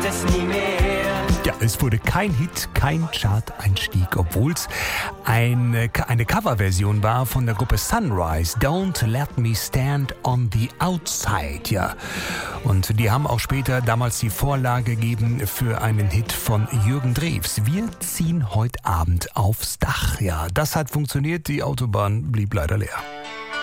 es nie mehr. Ja, es wurde kein Hit, kein Chart-Einstieg, obwohl es eine Coverversion war von der Gruppe Sunrise, Don't Let Me Stand on the Outside, ja. Und die haben auch später damals die Vorlage gegeben für einen Hit von Jürgen Drews. Wir ziehen heute Abend aufs Dach, ja. Das hat funktioniert, die Autobahn blieb leider leer.